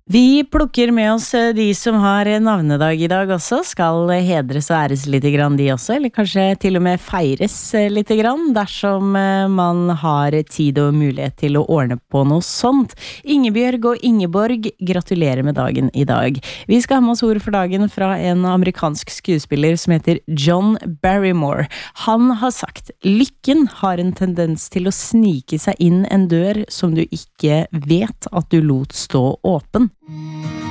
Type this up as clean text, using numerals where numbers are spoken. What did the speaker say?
Vi plukker med oss de som har navnedag I dag også, skal hedres og æres litt grann de også, eller kanskje til og med feires litt grann, dersom man har tid og mulighet til å ordne på noe sånt. Ingebjørg og Ingeborg, gratulerer med dagen I dag. Vi skal ha med oss ord for dagen fra en amerikansk skuespiller som heter John Barrymore. Han har sagt, lykken har en tendens til å snike seg inn en dør som du ikke vet at du lot stå åpen.